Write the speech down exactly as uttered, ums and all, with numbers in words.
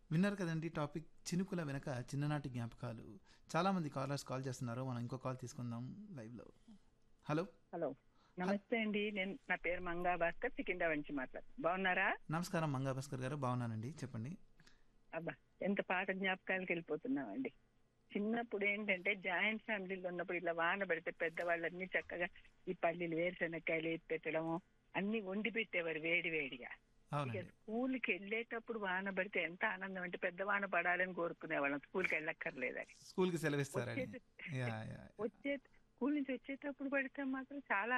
విన్నారు కదండి టాపిక్ చినుకుల వెనక చిన్ననాటి జ్ఞాపకాలు. చాలామంది కాలర్స్ కాల్ చేస్తున్నారు. మనం ఇంకో కాల్ తీసుకుందాం లైవ్లో. హలో. హలో హ- నమస్తే అండి. నేను నా పేరు మంగా భాస్కర్ సికింద్రా నుంచి మాట్లాడు. బాగున్నారా? నమస్కారం మంగా భాస్కర్ గారు, బాగున్నానండి, చెప్పండి. అబ్బా, ఎంత పాత జ్ఞాపకాలకు వెళ్ళిపోతున్నామండి. చిన్నప్పుడు ఏంటంటే జాయింట్ ఫ్యామిలీలో ఉన్నప్పుడు ఇలా వాన పడితే పెద్దవాళ్ళన్నీ చక్కగా ఈ పల్లీలు వేరుశనక్కాయలు వేసి పెట్టడము అన్ని వండి పెట్టేవారు వేడి వేడిగా. ఇక అవునండి. స్కూల్కి వెళ్ళేటప్పుడు వాన పడితే ఎంత ఆనందం అంటే పెద్ద వాన పడాలని కోరుకునేవాళ్ళం, స్కూల్కి వెళ్ళక్కర్లేదని. స్కూల్కి సెలవిస్తారని. వచ్చే యా యా. వచ్చే స్కూల్ నుంచి వచ్చేటప్పుడు పడితే మాత్రం చాలా